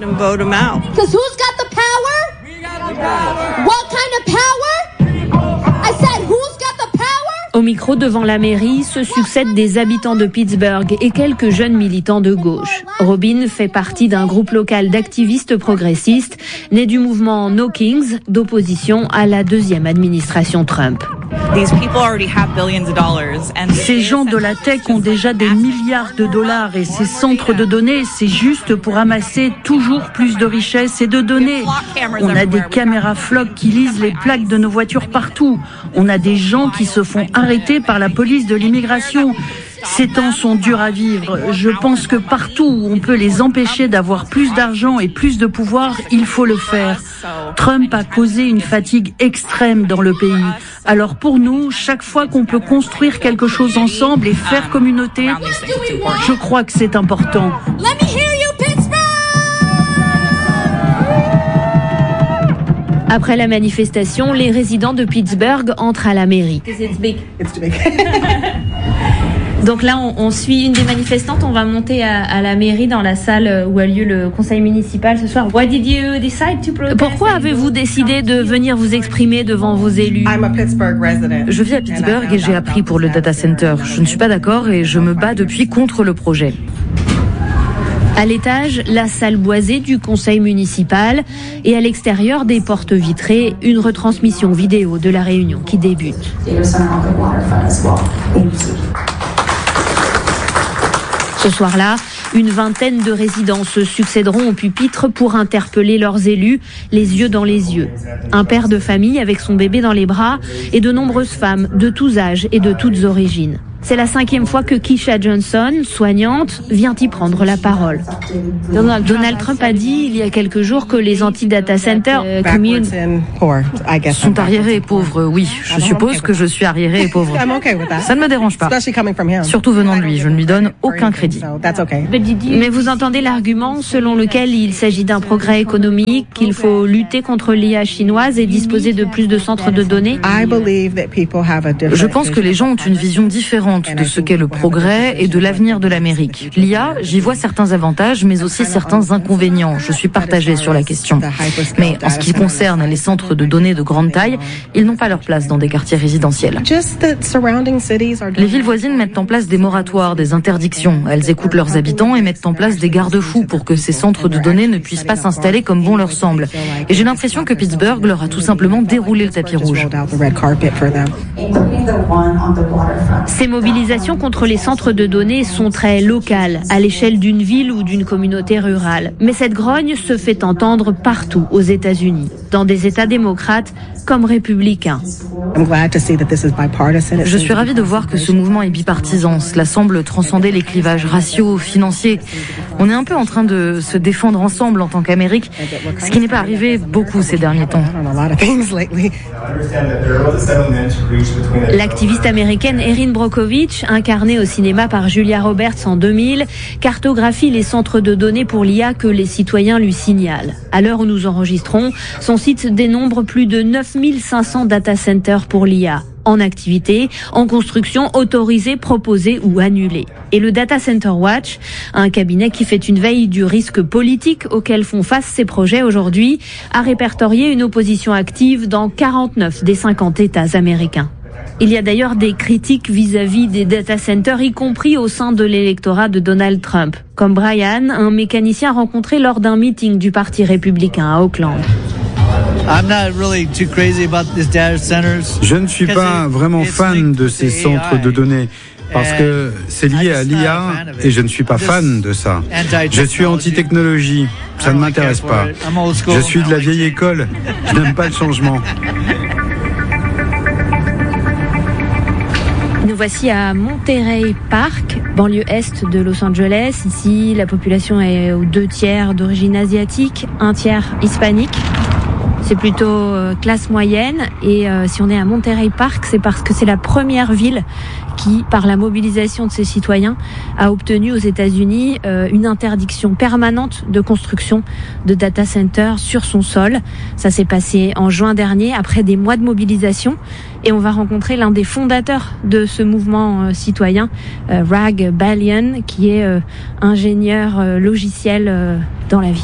Au micro devant la mairie se succèdent des habitants de Pittsburgh et quelques jeunes militants de gauche. Robin fait partie d'un groupe local d'activistes progressistes né du mouvement No Kings d'opposition à la deuxième administration Trump. Ces gens de la tech ont déjà des milliards de dollars et ces centres de données, c'est juste pour amasser toujours plus de richesses et de données. On a des caméras flocs qui lisent les plaques de nos voitures partout. On a des gens qui se font arrêter par la police de l'immigration. Ces temps sont durs à vivre. Je pense que partout où on peut les empêcher d'avoir plus d'argent et plus de pouvoir, il faut le faire. Trump a causé une fatigue extrême dans le pays. Alors pour nous, chaque fois qu'on peut construire quelque chose ensemble et faire communauté, je crois que c'est important. Après la manifestation, les résidents de Pittsburgh entrent à la mairie. Donc là, on, on suit une des manifestantes. On va monter à, à la mairie dans la salle où a lieu le conseil municipal ce soir. Why did you decide to protest? Pourquoi avez-vous décidé de venir vous exprimer devant vos élus? Je vis à Pittsburgh et j'ai appris pour le data center. Je ne suis pas d'accord et je me bats depuis contre le projet. À l'étage, la salle boisée du conseil municipal et à l'extérieur des portes vitrées, une retransmission vidéo de la réunion qui débute. Ce soir-là, une vingtaine de résidents se succéderont au pupitre pour interpeller leurs élus, les yeux dans les yeux. Un père de famille avec son bébé dans les bras et de nombreuses femmes de tous âges et de toutes origines. C'est la cinquième fois que Keisha Johnson, soignante, vient y prendre la parole. Donald, Donald Trump a dit il y a quelques jours que les anti-data centers euh, sont arriérés et pauvres. Oui, je suppose que je suis arriéré et pauvre. Ça ne me dérange pas. Surtout venant de lui, je ne lui donne aucun crédit. Mais vous entendez l'argument selon lequel il s'agit d'un progrès économique, qu'il faut lutter contre l'I A chinoise et disposer de plus de centres de données? Je pense que les gens ont une vision différente de ce qu'est le progrès et de l'avenir de l'Amérique. L'I A, j'y vois certains avantages, mais aussi certains inconvénients. Je suis partagée sur la question. Mais en ce qui concerne les centres de données de grande taille, ils n'ont pas leur place dans des quartiers résidentiels. Les villes voisines mettent en place des moratoires, des interdictions. Elles écoutent leurs habitants et mettent en place des garde-fous pour que ces centres de données ne puissent pas s'installer comme bon leur semble. Et j'ai l'impression que Pittsburgh leur a tout simplement déroulé le tapis rouge. Ces mobilisations contre les centres de données sont très locales, à l'échelle d'une ville ou d'une communauté rurale. Mais cette grogne se fait entendre partout aux États-Unis, dans des États démocrates comme républicains. Je suis ravie de voir que ce mouvement est bipartisan. Cela semble transcender les clivages raciaux, financiers. On est un peu en train de se défendre ensemble en tant qu'Amérique, ce qui n'est pas arrivé beaucoup ces derniers temps. L'activiste américaine Erin Brockovich, incarnée au cinéma par Julia Roberts en deux mille, cartographie les centres de données pour l'I A que les citoyens lui signalent. À l'heure où nous enregistrons, son site dénombre plus de neuf mille cinq cents data centers pour l'I A. En activité, en construction, autorisée, proposée ou annulée. Et le Data Center Watch, un cabinet qui fait une veille du risque politique auquel font face ces projets aujourd'hui, a répertorié une opposition active dans quarante-neuf des cinquante États américains. Il y a d'ailleurs des critiques vis-à-vis des data centers, y compris au sein de l'électorat de Donald Trump, comme Brian, un mécanicien rencontré lors d'un meeting du Parti républicain à Oakland. Je ne suis pas vraiment fan de ces centres de données parce que c'est lié à l'I A et je ne suis pas fan de ça. Je suis anti-technologie, ça ne m'intéresse pas. Je suis de la vieille école, je n'aime pas le changement. Nous voici à Monterey Park, banlieue est de Los Angeles. Ici, la population est aux deux tiers d'origine asiatique, un tiers hispanique. C'est plutôt euh, classe moyenne. Et euh, si on est à Monterey Park, c'est parce que c'est la première ville qui, par la mobilisation de ses citoyens, a obtenu aux États-Unis euh, une interdiction permanente de construction de data centers sur son sol. Ça s'est passé en juin dernier, après des mois de mobilisation. Et on va rencontrer l'un des fondateurs de ce mouvement euh, citoyen, euh, Rag Balian, qui est euh, ingénieur euh, logiciel euh, dans la vie.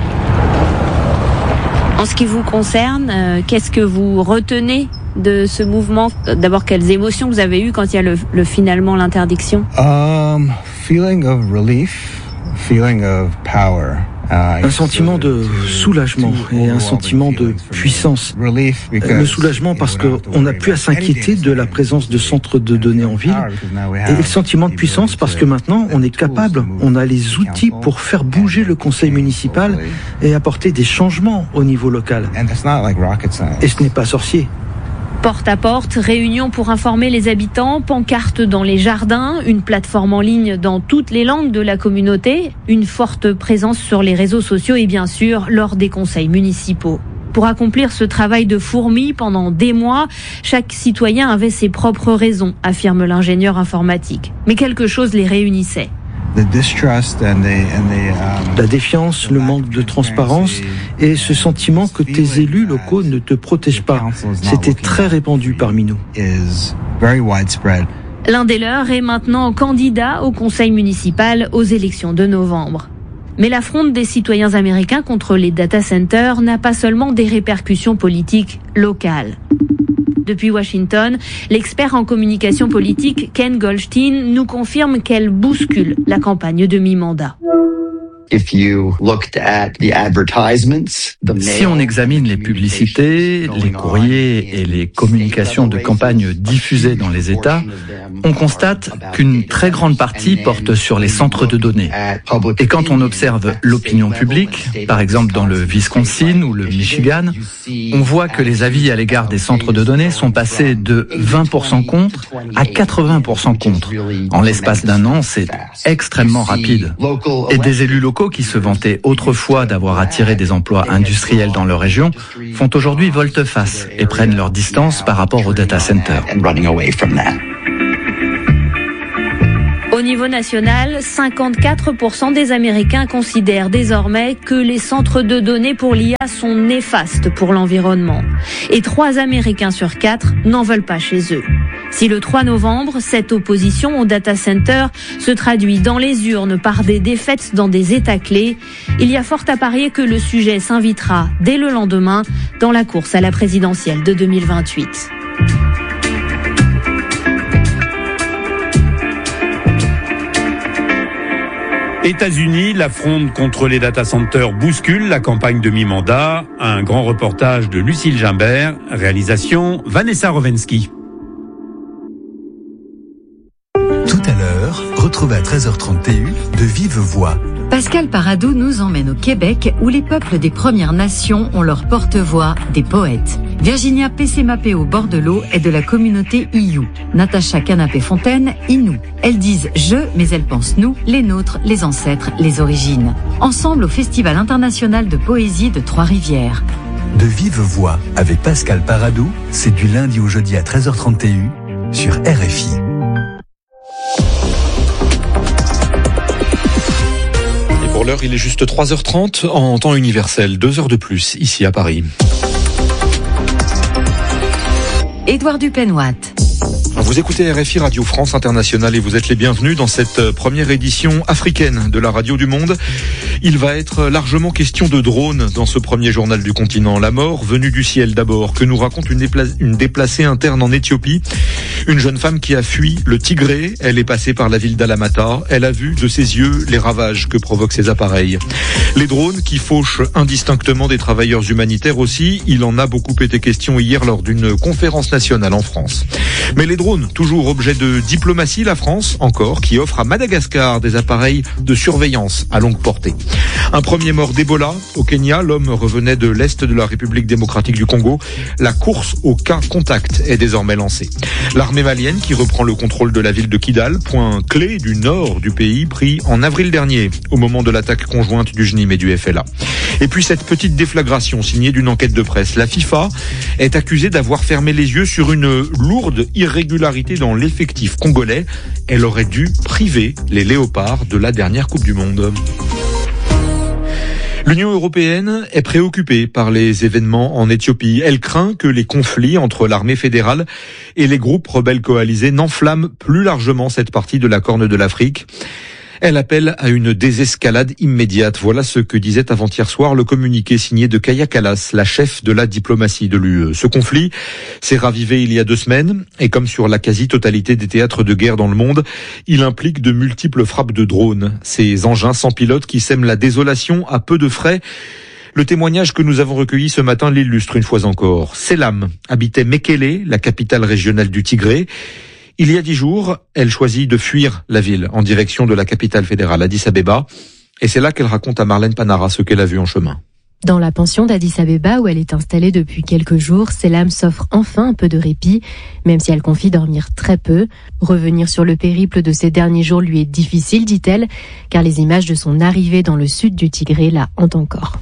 En ce qui vous concerne, euh, qu'est-ce que vous retenez de ce mouvement? D'abord, quelles émotions vous avez eues quand il y a le, le finalement l'interdiction? Um, feeling of relief, feeling of power. Un sentiment de soulagement et un sentiment de puissance. Le soulagement parce qu'on n'a plus à s'inquiéter de la présence de centres de données en ville. Et le sentiment de puissance parce que maintenant on est capable, on a les outils pour faire bouger le conseil municipal et apporter des changements au niveau local. Et ce n'est pas sorcier. Porte à porte, réunions pour informer les habitants, pancartes dans les jardins, une plateforme en ligne dans toutes les langues de la communauté, une forte présence sur les réseaux sociaux et bien sûr lors des conseils municipaux. Pour accomplir ce travail de fourmi pendant des mois, chaque citoyen avait ses propres raisons, affirme l'ingénieur informatique. Mais quelque chose les réunissait. La défiance, le manque de transparence et ce sentiment que tes élus locaux ne te protègent pas. C'était très répandu parmi nous. L'un des leurs est maintenant candidat au conseil municipal aux élections de novembre. Mais la fronde des citoyens américains contre les data centers n'a pas seulement des répercussions politiques locales. Depuis Washington, l'expert en communication politique Ken Goldstein nous confirme qu'elle bouscule la campagne de mi-mandat. Si on examine les publicités, les courriers et les communications de campagne diffusées dans les États, on constate qu'une très grande partie porte sur les centres de données. Et quand on observe l'opinion publique, par exemple dans le Wisconsin ou le Michigan, on voit que les avis à l'égard des centres de données sont passés de vingt pour cent contre à quatre-vingts pour cent contre. En l'espace d'un an, c'est extrêmement rapide. Et des élus locaux qui se vantaient autrefois d'avoir attiré des emplois industriels dans leur région font aujourd'hui volte-face et prennent leur distance par rapport aux data centers. Au niveau national, cinquante-quatre pour cent des Américains considèrent désormais que les centres de données pour l'I A sont néfastes pour l'environnement. Et trois Américains sur quatre n'en veulent pas chez eux. Si le trois novembre, cette opposition au data center se traduit dans les urnes par des défaites dans des États clés, il y a fort à parier que le sujet s'invitera dès le lendemain dans la course à la présidentielle de deux mille vingt-huit. États-Unis, la fronde contre les data centers bouscule la campagne de mi-mandat. Un grand reportage de Lucille Gimbert, réalisation Vanessa Rovensky. Tout à l'heure, retrouvez à treize heures trente T U de Vive Voix. Pascal Paradou nous emmène au Québec où les peuples des Premières Nations ont leur porte-voix, des poètes. Virginia Pessemapeo-Bordelot est de la communauté Iyou. Natacha Canapé-Fontaine, Innu. Elles disent « je », mais elles pensent « nous », les nôtres, les ancêtres, les origines. Ensemble au Festival international de poésie de Trois-Rivières. De Vive Voix avec Pascal Paradou, c'est du lundi au jeudi à treize heures trente T U sur R F I. Pour l'heure, il est juste trois heures trente en temps universel, deux heures de plus ici à Paris. Édouard Dupenoit. Vous écoutez R F I Radio France Internationale et vous êtes les bienvenus dans cette première édition africaine de la Radio du Monde. Il va être largement question de drones dans ce premier journal du continent. La mort venue du ciel d'abord, que nous raconte une, dépla- une déplacée interne en Éthiopie. Une jeune femme qui a fui le Tigré. Elle est passée par la ville d'Alamata. Elle a vu de ses yeux les ravages que provoquent ces appareils. Les drones qui fauchent indistinctement des travailleurs humanitaires aussi. Il en a beaucoup été question hier lors d'une conférence nationale en France. Mais les drones drones, toujours objet de diplomatie, la France, encore, qui offre à Madagascar des appareils de surveillance à longue portée. Un premier mort d'Ebola au Kenya, l'homme revenait de l'Est de la République démocratique du Congo. La course au cas contact est désormais lancée. L'armée malienne qui reprend le contrôle de la ville de Kidal, point clé du nord du pays, pris en avril dernier, au moment de l'attaque conjointe du J N I M et du F L A. Et puis cette petite déflagration signée d'une enquête de presse. La FIFA est accusée d'avoir fermé les yeux sur une lourde irrégularité dans l'effectif congolais. Elle aurait dû priver les Léopards de la dernière Coupe du Monde. L'Union européenne est préoccupée par les événements en Éthiopie. Elle craint que les conflits entre l'armée fédérale et les groupes rebelles coalisés n'enflamment plus largement cette partie de la Corne de l'Afrique. Elle appelle à une désescalade immédiate. Voilà ce que disait avant-hier soir le communiqué signé de Kaya Kallas, la chef de la diplomatie de l'U E. Ce conflit s'est ravivé il y a deux semaines et comme sur la quasi-totalité des théâtres de guerre dans le monde, il implique de multiples frappes de drones. Ces engins sans pilote qui sèment la désolation à peu de frais. Le témoignage que nous avons recueilli ce matin l'illustre une fois encore. Selam habitait Mekele, la capitale régionale du Tigré. Il y a dix jours, elle choisit de fuir la ville en direction de la capitale fédérale, Addis Abeba. Et c'est là qu'elle raconte à Marlène Panara ce qu'elle a vu en chemin. Dans la pension d'Addis Abeba, où elle est installée depuis quelques jours, Selam s'offre enfin un peu de répit, même si elle confie dormir très peu. Revenir sur le périple de ces derniers jours lui est difficile, dit-elle, car les images de son arrivée dans le sud du Tigré la hantent encore.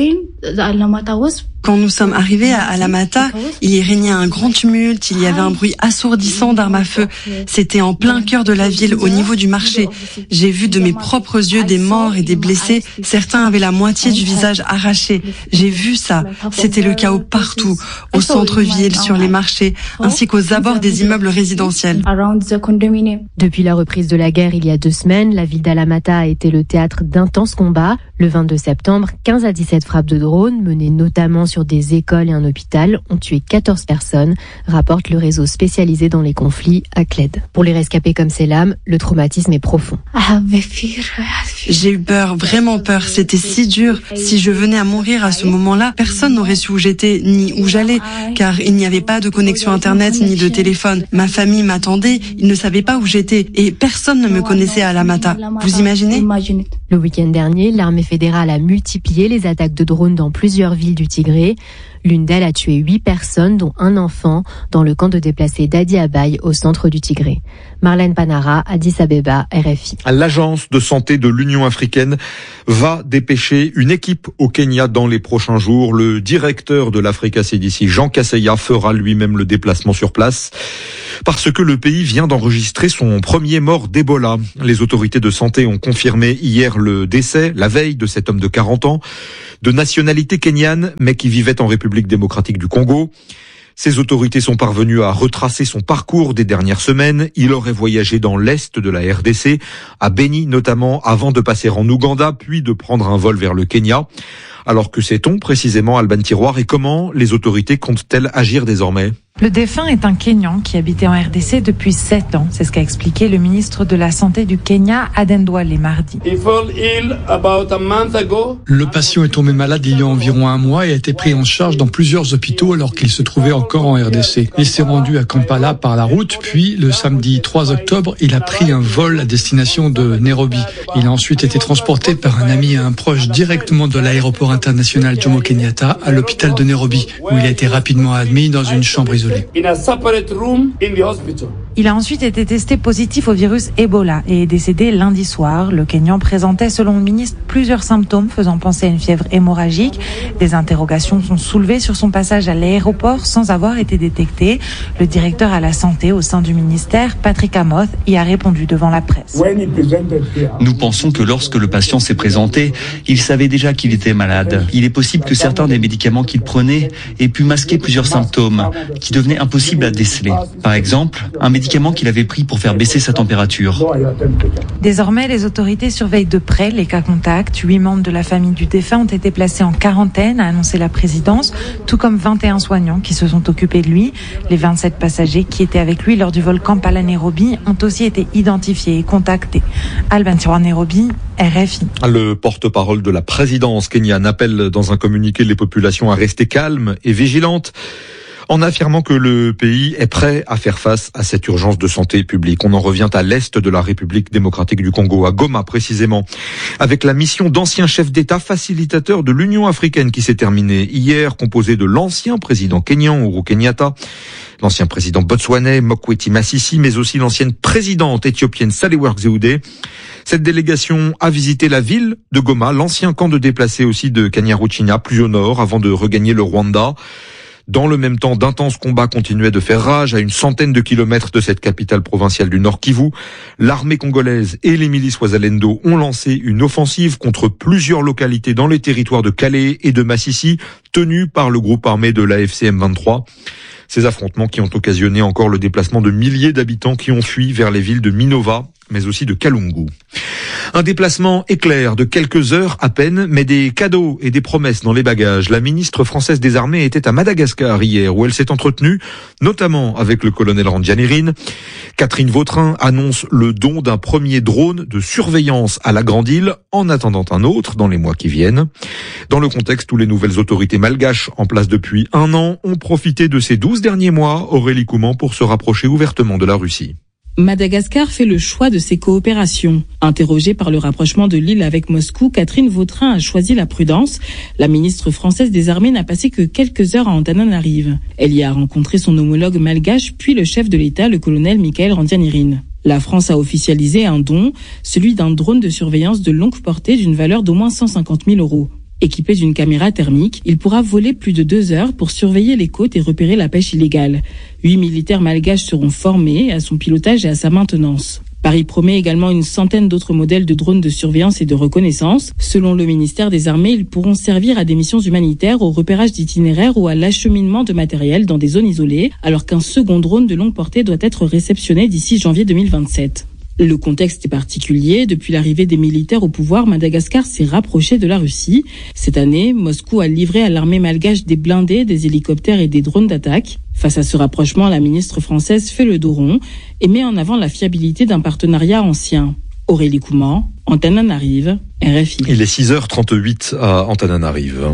Quand nous sommes arrivés à Alamata, il y régnait un grand tumulte, il y avait un bruit assourdissant d'armes à feu. C'était en plein cœur de la ville, au niveau du marché. J'ai vu de mes propres yeux des morts et des blessés. Certains avaient la moitié du visage arraché. J'ai vu ça. C'était le chaos partout, au centre-ville, sur les marchés, ainsi qu'aux abords des immeubles résidentiels. Depuis la reprise de la guerre il y a deux semaines, la ville d'Alamata a été le théâtre d'intenses combats. Le vingt-deux septembre, quinze à dix-sept frappes de drones, menées notamment sur des écoles et un hôpital, ont tué quatorze personnes, rapporte le réseau spécialisé dans les conflits, ACLED. Pour les rescapés comme Selam, le traumatisme est profond. J'ai eu peur, vraiment peur. C'était si dur. Si je venais à mourir à ce moment-là, personne n'aurait su où j'étais ni où j'allais, car il n'y avait pas de connexion Internet ni de téléphone. Ma famille m'attendait, ils ne savaient pas où j'étais et personne ne me connaissait à Alamata. Vous imaginez ? Le week-end dernier, l'armée fédérale a multiplié les attaques de drones dans plusieurs villes du Tigré. L'une d'elles a tué huit personnes, dont un enfant, dans le camp de déplacés d'Adi Abaye, au centre du Tigré. Marlène Panara, Addis Abeba, R F I. L'agence de santé de l'Union africaine va dépêcher une équipe au Kenya dans les prochains jours. Le directeur de l'Africa C D C, Jean Kaseya, fera lui-même le déplacement sur place parce que le pays vient d'enregistrer son premier mort d'Ebola. Les autorités de santé ont confirmé hier le décès, la veille, de cet homme de quarante ans, de nationalité kenyane, mais qui vivait en République démocratique du Congo. Ces autorités sont parvenues à retracer son parcours des dernières semaines. Il aurait voyagé dans l'est de la R D C, à Beni notamment, avant de passer en Ouganda, puis de prendre un vol vers le Kenya. Alors que sait-on précisément, Alban Tiroir, et comment les autorités comptent-elles agir désormais ? Le défunt est un Kenyan qui habitait en R D C depuis sept ans. C'est ce qu'a expliqué le ministre de la Santé du Kenya, Aden Duale, mardi. Le patient est tombé malade il y a environ un mois et a été pris en charge dans plusieurs hôpitaux alors qu'il se trouvait encore en R D C. Il s'est rendu à Kampala par la route, puis le samedi trois octobre, il a pris un vol à destination de Nairobi. Il a ensuite été transporté par un ami et un proche directement de l'aéroport international Jomo Kenyatta à l'hôpital de Nairobi, où il a été rapidement admis dans une chambre isolée. Il a ensuite été testé positif au virus Ebola et est décédé lundi soir. Le Kenyan présentait, selon le ministre, plusieurs symptômes faisant penser à une fièvre hémorragique. Des interrogations sont soulevées sur son passage à l'aéroport sans avoir été détecté. Le directeur à la santé au sein du ministère, Patrick Amoth, y a répondu devant la presse. Nous pensons que lorsque le patient s'est présenté, il savait déjà qu'il était malade. Il est possible que certains des médicaments qu'il prenait aient pu masquer plusieurs symptômes qui devenaient impossibles à déceler. Par exemple, un médicament qu'il avait pris pour faire baisser sa température. Désormais, les autorités surveillent de près les cas contacts. Huit membres de la famille du défunt ont été placés en quarantaine, a annoncé la présidence, tout comme vingt et un soignants qui se sont occupés de lui. Les vingt-sept passagers qui étaient avec lui lors du vol Kampala-Nairobi ont aussi été identifiés et contactés. Alban Tiroir, Nairobi, R F I. Le porte-parole de la présidence kenyane appelle dans un communiqué les populations à rester calmes et vigilantes. en affirmant que le pays est prêt à faire face à cette urgence de santé publique. On en revient à l'est de la République démocratique du Congo, à Goma précisément, avec la mission d'anciens chefs d'État facilitateurs de l'Union africaine qui s'est terminée hier, composée de l'ancien président kényan Uhuru Kenyatta, l'ancien président botswanais Mokwetsi Masisi, mais aussi l'ancienne présidente éthiopienne Sahle-Work Zewde. Cette délégation a visité la ville de Goma, l'ancien camp de déplacés aussi de Kanyaruchinya, plus au nord, avant de regagner le Rwanda. Dans le même temps, d'intenses combats continuaient de faire rage à une centaine de kilomètres de cette capitale provinciale du Nord Kivu. L'armée congolaise et les milices Wazalendo ont lancé une offensive contre plusieurs localités dans les territoires de Calais et de Masisi, tenues par le groupe armé de l'A F C M vingt-trois. Ces affrontements qui ont occasionné encore le déplacement de milliers d'habitants qui ont fui vers les villes de Minova, mais aussi de Kalungu. Un déplacement éclair de quelques heures à peine, mais des cadeaux et des promesses dans les bagages. La ministre française des Armées était à Madagascar hier, où elle s'est entretenue, notamment avec le colonel Randjanirine. Catherine Vautrin annonce le don d'un premier drone de surveillance à la Grande Île, en attendant un autre dans les mois qui viennent. Dans le contexte où les nouvelles autorités malgaches, en place depuis un an, ont profité de ces douze derniers mois, Aurélie Couman, pour se rapprocher ouvertement de la Russie. Madagascar fait le choix de ses coopérations. Interrogée par le rapprochement de l'île avec Moscou, Catherine Vautrin a choisi la prudence. La ministre française des Armées n'a passé que quelques heures à Antananarive. Elle y a rencontré son homologue malgache, puis le chef de l'État, le colonel Michael Randjanirine. La France a officialisé un don, celui d'un drone de surveillance de longue portée d'une valeur d'au moins cent cinquante mille euros. Équipé d'une caméra thermique, il pourra voler plus de deux heures pour surveiller les côtes et repérer la pêche illégale. Huit militaires malgaches seront formés à son pilotage et à sa maintenance. Paris promet également une centaine d'autres modèles de drones de surveillance et de reconnaissance. Selon le ministère des Armées, ils pourront servir à des missions humanitaires, au repérage d'itinéraires ou à l'acheminement de matériel dans des zones isolées, alors qu'un second drone de longue portée doit être réceptionné d'ici janvier deux mille vingt-sept. Le contexte est particulier. Depuis l'arrivée des militaires au pouvoir, Madagascar s'est rapproché de la Russie. Cette année, Moscou a livré à l'armée malgache des blindés, des hélicoptères et des drones d'attaque. Face à ce rapprochement, la ministre française fait le dos rond et met en avant la fiabilité d'un partenariat ancien. Aurélie Couman, Antananarive, R F I. Il est six heures trente-huit à Antananarive.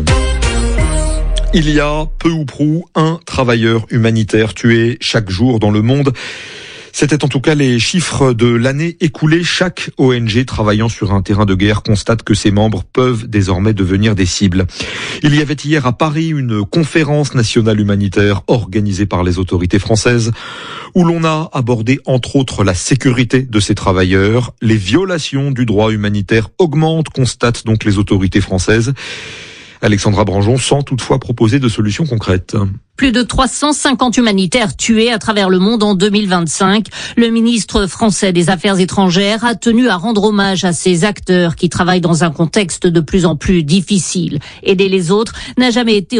Il y a peu ou prou un travailleur humanitaire tué chaque jour dans le monde. C'était en tout cas les chiffres de l'année écoulée. Chaque O N G travaillant sur un terrain de guerre constate que ses membres peuvent désormais devenir des cibles. Il y avait hier à Paris une conférence nationale humanitaire organisée par les autorités françaises où l'on a abordé entre autres la sécurité de ces travailleurs. Les violations du droit humanitaire augmentent, constatent donc les autorités françaises. Alexandra Branjon sans toutefois proposer de solutions concrètes. Plus de trois cent cinquante humanitaires tués à travers le monde en deux mille vingt-cinq. Le ministre français des Affaires étrangères a tenu à rendre hommage à ces acteurs qui travaillent dans un contexte de plus en plus difficile. Aider les autres n'a jamais été